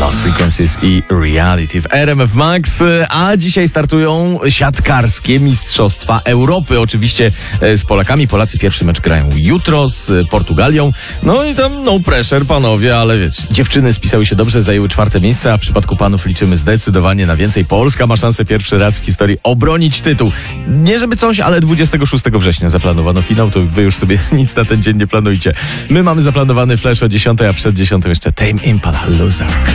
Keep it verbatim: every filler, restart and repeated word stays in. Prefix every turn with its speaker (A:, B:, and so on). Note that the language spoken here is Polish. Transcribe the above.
A: Lost Frequencies i Reality w R M F Max, a dzisiaj startują siatkarskie Mistrzostwa Europy. Oczywiście z Polakami. Polacy pierwszy mecz grają jutro z Portugalią. No i tam no pressure, panowie, ale wiecie, dziewczyny spisały się dobrze, zajęły czwarte miejsce, a w przypadku panów liczymy zdecydowanie na więcej. Polska ma szansę pierwszy raz w historii obronić tytuł. Nie żeby coś, ale dwudziestego szóstego września zaplanowano finał, to wy już sobie nic na ten dzień nie planujcie. My mamy zaplanowany flash o dziesiątej, a przed dziesiątą jeszcze Tame Impala Loser.